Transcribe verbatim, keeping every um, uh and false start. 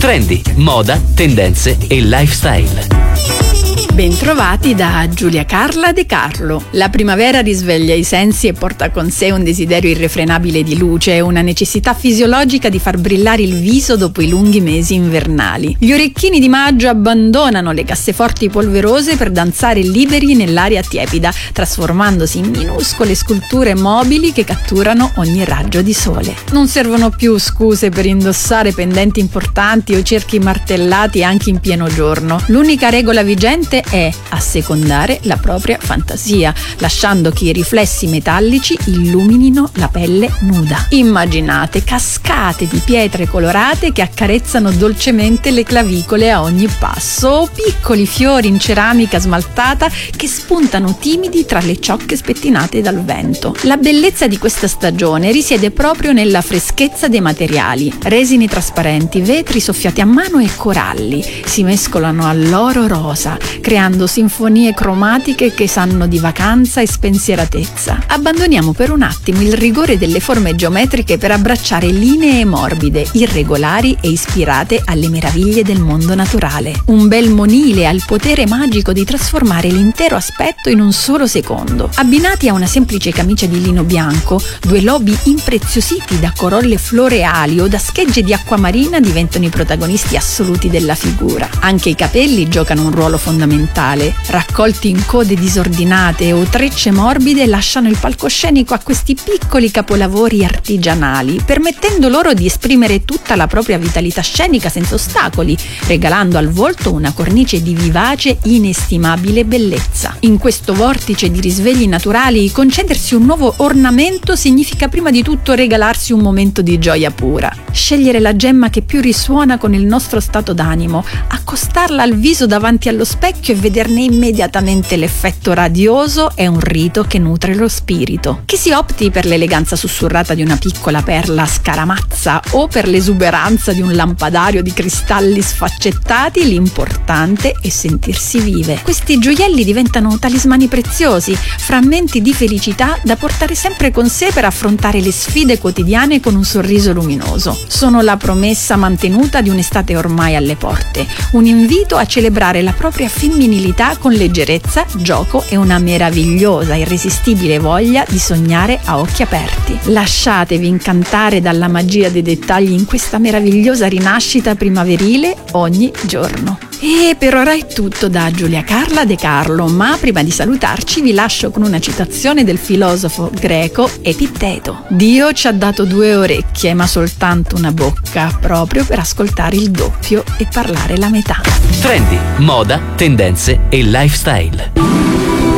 Trendi, moda, tendenze e lifestyle. Bentrovati da Giulia Carla De Carlo. La primavera risveglia i sensi e porta con sé un desiderio irrefrenabile di luce e una necessità fisiologica di far brillare il viso dopo i lunghi mesi invernali. Gli orecchini di maggio abbandonano le casseforti polverose per danzare liberi nell'aria tiepida, trasformandosi in minuscole sculture mobili che catturano ogni raggio di sole. Non servono più scuse per indossare pendenti importanti o cerchi martellati anche in pieno giorno. L'unica regola vigente è assecondare la propria fantasia, lasciando che i riflessi metallici illuminino la pelle nuda. Immaginate cascate di pietre colorate che accarezzano dolcemente le clavicole a ogni passo, o piccoli fiori in ceramica smaltata che spuntano timidi tra le ciocche spettinate dal vento. La bellezza di questa stagione risiede proprio nella freschezza dei materiali. Resini trasparenti, vetri soffiati a mano e coralli si mescolano all'oro rosa, creando sinfonie cromatiche che sanno di vacanza e spensieratezza. Abbandoniamo per un attimo il rigore delle forme geometriche per abbracciare linee morbide, irregolari e ispirate alle meraviglie del mondo naturale. Un bel monile ha il potere magico di trasformare l'intero aspetto in un solo secondo. Abbinati a una semplice camicia di lino bianco, due lobi impreziositi da corolle floreali o da schegge di acquamarina diventano i protagonisti assoluti della figura. Anche i capelli giocano un ruolo fondamentale. Raccolti in code disordinate o trecce morbide lasciano il palcoscenico a questi piccoli capolavori artigianali, permettendo loro di esprimere tutta la propria vitalità scenica senza ostacoli, regalando al volto una cornice di vivace, inestimabile bellezza. In questo vortice di risvegli naturali, concedersi un nuovo ornamento significa prima di tutto regalarsi un momento di gioia pura. Scegliere la gemma che più risuona con il nostro stato d'animo, accostarla al viso davanti allo specchio e vederne immediatamente l'effetto radioso è un rito che nutre lo spirito. Che si opti per l'eleganza sussurrata di una piccola perla scaramazza o per l'esuberanza di un lampadario di cristalli sfaccettati, l'importante è sentirsi vive. Questi gioielli diventano talismani preziosi, frammenti di felicità da portare sempre con sé per affrontare le sfide quotidiane con un sorriso luminoso. Sono la promessa mantenuta di un'estate ormai alle porte, un invito a celebrare la propria femminilità con leggerezza, gioco e una meravigliosa, irresistibile voglia di sognare a occhi aperti. Lasciatevi incantare dalla magia dei dettagli in questa meravigliosa rinascita primaverile ogni giorno. E per ora è tutto da Giulia Carla De Carlo, ma prima di salutarci vi lascio con una citazione del filosofo greco Epitteto. Dio ci ha dato due orecchie, ma soltanto una bocca, proprio per ascoltare il doppio e parlare la metà. Trendi, moda, tendenze e lifestyle.